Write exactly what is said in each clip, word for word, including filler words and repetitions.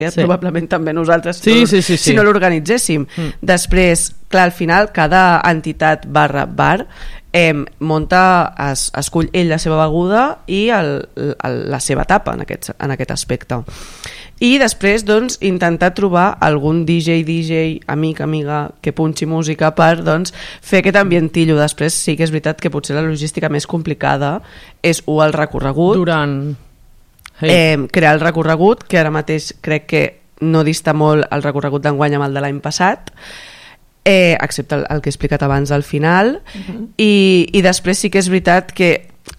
sí. probablement també nosaltres sí, si, sí, sí, sí. si no l'organitzéssim. Mm. Després, clar, al final cada entitat barra bar eh, monta, es, escull ell la seva beguda i el, el, la seva tapa en aquest, en aquest aspecte. I després doncs, intentar trobar algun D J, D J, amic, amiga que punxi música per doncs, fer aquest ambientillo. Després sí que és veritat que potser la logística més complicada és o el recorregut durant hey. eh, crear el recorregut, que ara mateix crec que no dista molt el recorregut d'enguany amb el de l'any passat, eh, excepte el, el que he explicat abans al final. Uh-huh. I, i després sí que és veritat que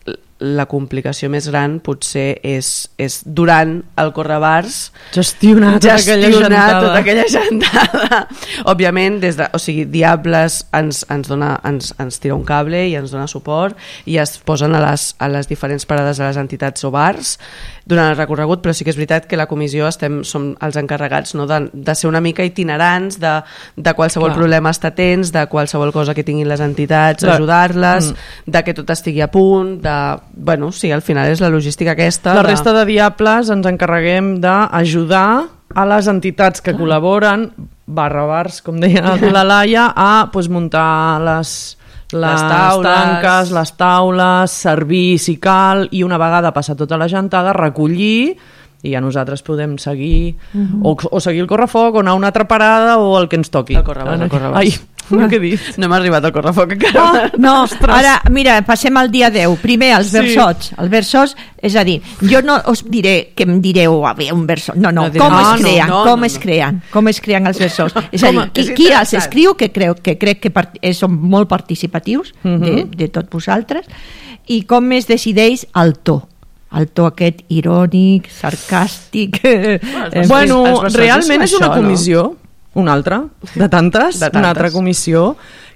la complicació més gran potser és, és durant el correbars gestionar, tota, gestionar aquella tota aquella gentada. Òbviament, des de, o sigui, Diables ens, ens, dona, ens, ens tira un cable i ens dona suport i es posen a les, a les diferents parades de les entitats o bars durant el recorregut, però sí que és veritat que la comissió estem, som els encarregats, no? de, de ser una mica itinerants, de, de qualsevol Clar. problema estar atents, de qualsevol cosa que tinguin les entitats, Clar. ajudar-les, mm. de que tot estigui a punt, de... Bueno, sí, al final és la logística aquesta. La de... resta de Diables ens encarreguem d'ajudar a les entitats que Clar. col·laboren, barra bars, com deia la Laia, a pues, muntar les... les, les taules. tanques, les taules, servir si cal, i una vegada passar tota la gentada, recollir, i ja nosaltres podem seguir, uh-huh. o, o seguir el correfoc, o anar a una altra parada, o el que ens toqui. El correbars, el correbars. Ai, no, què he dit? No hem arribat al correfoc encara. Oh, no, ara, mira, passem al dia deu. Primer, els sí. versots. Els versots, és a dir, jo no us diré que em direu, a veure, un versot. No, no, no com ah, es creen, no, no, com no, es creen, no. com es creen els versots. És a dir, qui, qui els escriu, que, creu, que crec que part, eh, són molt participatius uh-huh. de, de tots vosaltres, i com es decideix el to. El to aquest irònic, sarcàstic... Bueno, bueno realment és una comissió, no? una altra, de tantes, de tantes, una altra comissió,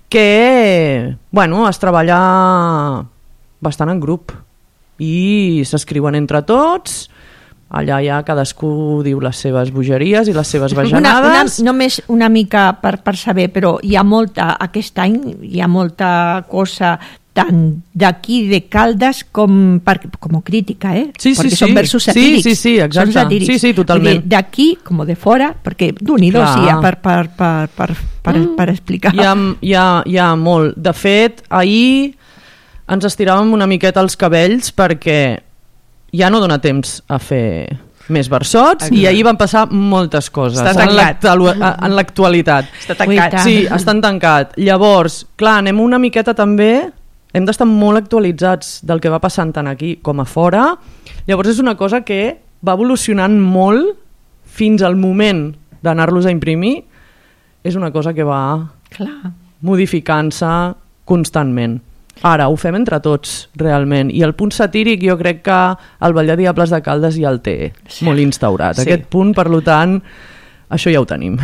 que, bueno, es treballa bastant en grup i s'escriuen entre tots, allà ja cadascú diu les seves bogeries i les seves bajanades. Una, una, només una mica per, per saber, però hi ha molta, aquest any hi ha molta cosa tant d'aquí de Caldes com, per, com crítica, eh? Sí, sí, perquè sí. són versos satírics. Sí, sí, sí, exacte. Són satírics. Sí, sí, totalment. D'aquí com de fora, perquè d'un-hi dos hi ha per, per, per, per, per, mm. per explicar. Hi ha, hi, ha, hi ha molt. De fet, ahir ens estiràvem una miqueta els cabells perquè ja no dona temps a fer més versots. Exacte. I ahir van passar moltes coses en l'actualitat. Està tancat. Sí, estan tancat. Llavors, clar, anem una miqueta també... Hem d'estar molt actualitzats del que va passant tant aquí com a fora. Llavors és una cosa que va evolucionant molt fins al moment d'anar-los a imprimir. És una cosa que va Clar. modificant-se constantment. Ara, ho fem entre tots, realment. I el punt satíric jo crec que el Ball de Diables de Caldes ja el té sí. molt instaurat. Sí. Aquest punt, per tant, això ja ho tenim.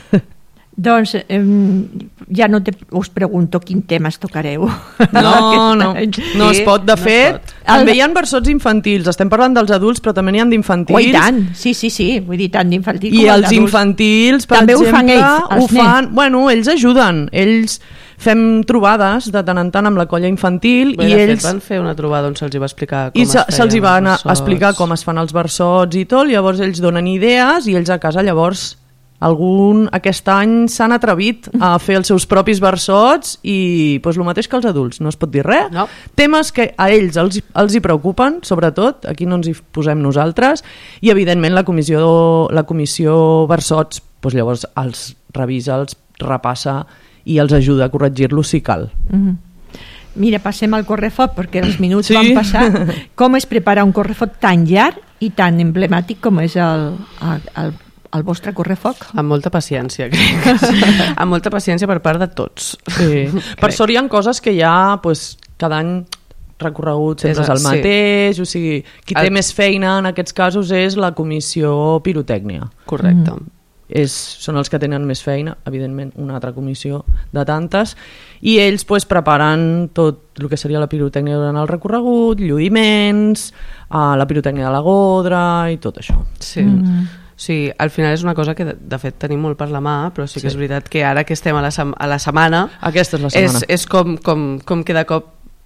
Doncs eh, ja no te, us pregunto quin tema es tocareu. No, no, no es pot. De fet, també hi ha versots infantils. Estem parlant dels adults, però també n'hi ha d'infantils. Oh, i tant, sí, sí, sí. Vull dir, tant d'infantils com I els d'adults. infantils, per també exemple, ho fan ells, ho fan, bueno, ells ajuden. Ells fem trobades de tant en tant amb la colla infantil. Bé, i de ells fet van fer una trobada on se'ls va explicar com i es feien se'ls hi van els explicar com es fan els versots i tot. Llavors ells donen idees i ells a casa llavors algun aquest any s'han atrevit a fer els seus propis versots i pues, el mateix que els adults, no es pot dir res. No. Temes que a ells els, els hi preocupen, sobretot, aquí no ens hi posem nosaltres, i evidentment la comissió, la comissió versots pues, llavors els revisa, els repassa i els ajuda a corregir-los si cal. Mm-hmm. Mira, passem al correfoc perquè els minuts sí. van passar. Com es prepara un correfoc tan llarg i tan emblemàtic com és el, el, el el vostre correfoc? Amb molta paciència, crec. Amb molta paciència per part de tots. Sí. Per sort hi ha coses que ja pues, cada any recorregut sempre és el mateix, sí. O sigui, qui el... té més feina en aquests casos és la comissió pirotècnia. Correcte. Mm. És, són els que tenen més feina, evidentment una altra comissió de tantes, i ells pues, preparen tot el que seria la pirotècnia durant el recorregut, lluïments, uh, la pirotècnia de la Godra i tot això. Sí. Mm. Sí, al final és una cosa que de, de fet tenim molt per la mà, però sí que sí. és veritat que ara que estem a la, a la setmana, aquesta és la setmana. És, és com, com, com que de cop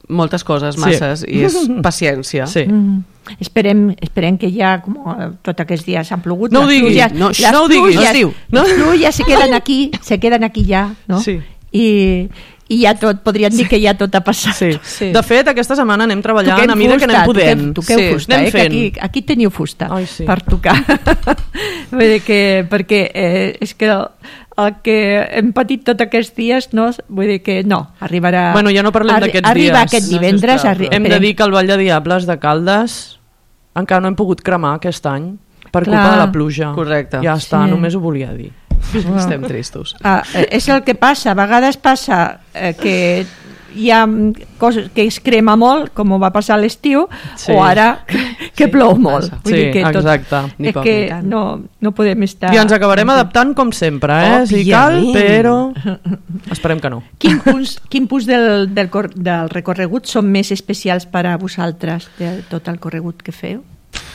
moltes coses, masses, sí. I és paciència. Sí. Mm. Esperem, esperem que ja, com tots aquests dies han plogut, no ho les diguis, pluges, no, les no ho diguis, pluges, no es diu. No? Les pluges se queden aquí, se queden aquí ja, no? Sí. I, i ja tot, podríem dir que ja tot ha passat. Sí. Sí. De fet, aquesta setmana anem treballant Toquem a mesura fusta, que anem podent. Toqueu, toqueu sí. fusta, eh, que aquí, aquí teniu fusta. Ai, sí. Per tocar. Vull dir que, perquè eh, és que el, el que hem patit tots aquests dies, no, vull dir que no, arribarà... Bueno, ja no parlem arri d'aquests dies. Arriba aquest divendres... No arri Hem de dir que el Vall de Diables de Caldes encara no hem pogut cremar aquest any per Clar. culpa de la pluja. Correcte. Ja està, Sí. només ho volia dir. Estem tristos. Ah, és el que passa, a vegades passa eh, que hi ha coses que es crema molt, com va passar a l'estiu, Sí. o ara que Sí, plou molt. passa. Vull Sí, dir que tot, exacte. Ni és poc que ni tant. no, no podem estar... I ens acabarem adaptant com sempre, eh? Si cal, Òbviament. però esperem que no. Quin punts, quin punts del, del, cor, del recorregut són més especials per a vosaltres, de tot el corregut que feu?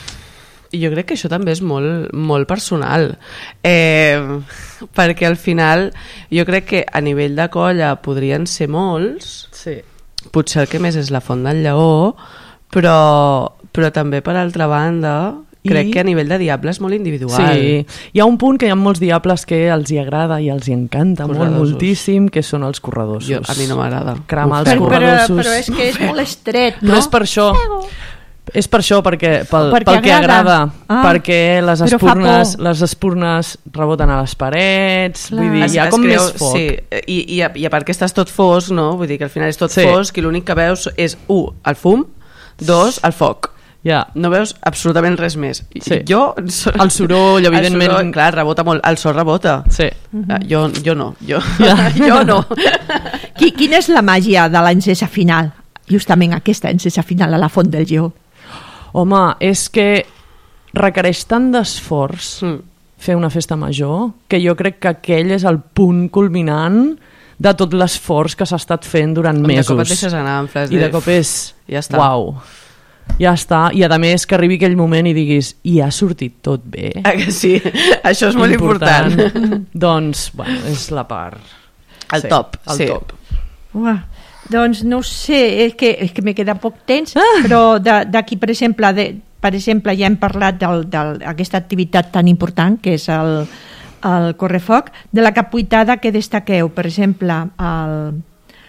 Jo crec que això també és molt, molt personal, eh, perquè al final jo crec que a nivell de colla podrien ser molts, Sí. potser el que més és la Font del Lleó, però, però també per altra banda crec I- que a nivell de diable és molt individual. Sí, hi ha un punt que hi ha molts diables que els hi agrada i els hi encanta molt, Corredossos. moltíssim, que són els corredossos. Jo, a mi no m'agrada. Cremar els Però, però, corredossos. però és que és molt estret, no? Però és per això. És per això, perquè, pel, Perquè pel que agrada. agrada. Ah, perquè les però fa espurnes, por. les espurnes reboten a les parets, Clar. vull dir, Es- hi ha es com creu- més foc. Sí, i, i, a, i a part que estàs tot fosc, no? Vull dir que al final és tot Sí. fosc i l'únic que veus és, u, el fum, dos, el foc. Ja. No veus absolutament res més. Sí. Jo... El soroll, evidentment. El soroll, clar, rebota molt. El so rebota. Sí. Ah, jo, jo no. Jo, Ja. jo no. Qui, quina és la màgia de l'encesa final? Justament aquesta encesa final a la Font del Lleó. Home, és que requereix tant d'esforç Mm. fer una festa major que jo crec que aquell és el punt culminant de tot l'esforç que s'ha estat fent durant De mesos. cop et deixes anar en flash I de cop és... Ja està. Uau. Ja està. I a més que arribi aquell moment i diguis i ha sortit tot bé. Ah, que sí, això és molt important. Doncs, bueno, és la part... El sí, top, el sí. top. Uah, doncs no ho sé, és que, és que me queda poc temps, ah. però de- d'aquí, per exemple, de, per exemple, ja hem parlat d'aquesta activitat tan important que és el, el correfoc, de la capbuitada que destaqueu, per exemple, el,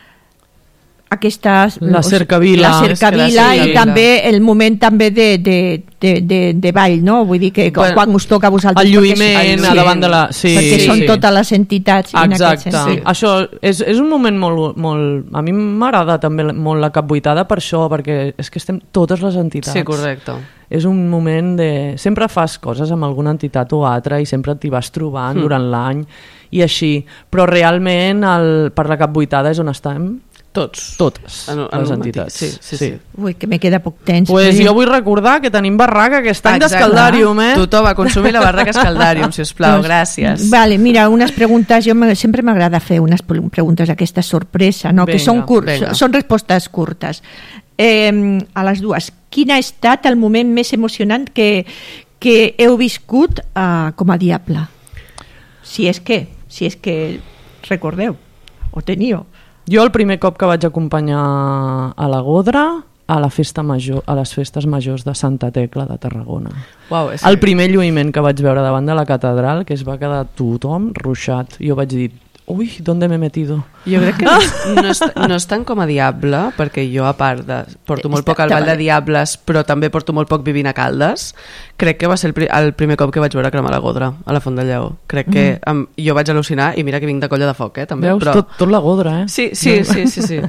aquestes... La cercavila. La cercavila És que la i cercavila. també el moment també de, de, de, de, de ball, no? Vull dir que Bueno, quan us toca a vosaltres... El perquè- lluïment a sí. davant de la... Sí, perquè sí, són sí. totes les entitats en aquest Exacte. sentit. Això és, és un moment molt, molt... A mi m'agrada també molt la capbuitada per això, perquè és que estem totes les entitats. Sí, correcte. És un moment de... Sempre fas coses amb alguna entitat o altra i sempre t'hi vas trobant mm. durant l'any i així. Però realment el, per la capbuitada és on estem Tots. totes En- en les un matí. entitats. Sí, sí, sí. Ui, que me queda poc temps. Pues Sí. jo vull recordar que tenim barraca aquest any Exacte. d'Escaldàrium, eh? Tothom a consumir la barraca Escaldàrium, si us plau, Doncs, gràcies. Vale, mira, unes preguntes, jo me- sempre m'agrada fer unes pre- preguntes d'aquesta sorpresa, no? que Vinga, són, cur vinga. són respostes curtes. Eh, a les dues, quin ha estat el moment més emocionant que, que heu viscut eh, com a diable? Si és que, si és que recordeu, o teniu. Jo el primer cop que vaig acompanyar a la Godra a la festa major, a les festes majors de Santa Tecla de Tarragona. Uau, és El primer lluïment que vaig veure davant de la catedral, que es va quedar tothom ruixat. Jo vaig dir, ui, ¿dónde me he metido? Jo crec que no és, no, és, no és tant com a diable, perquè jo, a part de... Porto molt poc al Vall de Diables, però també porto molt poc vivint a Caldes. Crec que va ser el, pri el primer cop que vaig veure cremar la Godra a la Font del Lleó. Crec que um, jo vaig al·lucinar, i mira que vinc de Colla de Foc, eh, també. Veus? Però... Tot, tot la Godra, eh? Sí, sí, sí, sí, sí.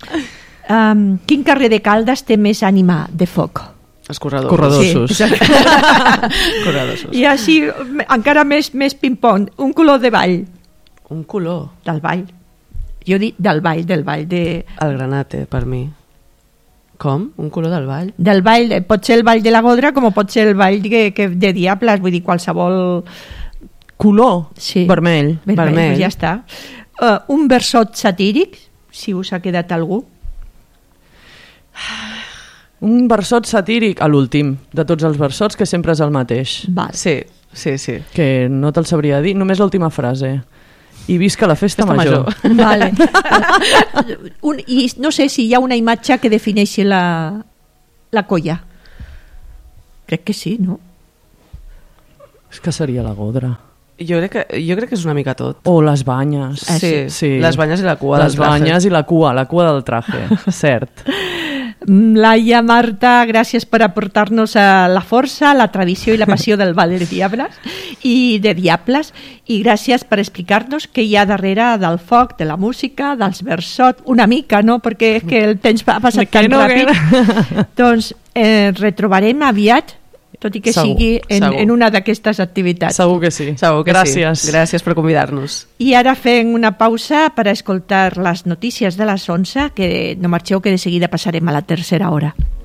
Um, quin carrer de Caldes té més ànima de foc? Els corredors. Corredossos. Sí, Corredossos. I així, encara més, més ping-pong, un color de ball. Un color. Del ball. Jo dic del ball, del ball de... El granate, per mi. Com? Un color del ball? Del ball, de- pot ser el ball de la Godra com pot ser el ball que, que de Diables, vull dir, qualsevol... Color? Sí. Vermell. Vermell, Vermell. doncs ja està. Uh, un versot satíric, si us ha quedat algú. Un versot satíric, a l'últim, de tots els versots, que sempre és el mateix. Val. Sí, sí, sí. Que no te'l sabria dir, només l'última frase. i visca la festa, festa major. major. Vale. Un, I no sé si hi ha una imatge que defineixi la, la colla. Crec que sí, no? És que seria la godra. Jo crec, que, jo crec que és una mica tot. O les banyes. Ah, sí, sí, les banyes i la cua les del traje. Les banyes i la cua, la cua del traje, cert. Laia, Marta, gràcies per aportar-nos a la força, la tradició i la passió del Ball de Diables i de Diables, i gràcies per explicar-nos què hi ha darrere del foc, de la música, dels versot, una mica, no? Perquè és que el temps ha passat tan no, ràpid. Doncs eh, retrobarem aviat, tot i que segur, sigui en, en una d'aquestes activitats. Segur que sí. Segur que gràcies. Sí. Gràcies per convidar-nos. I ara fem una pausa per escoltar les notícies de les onze, que no marxeu, que de seguida passarem a la tercera hora.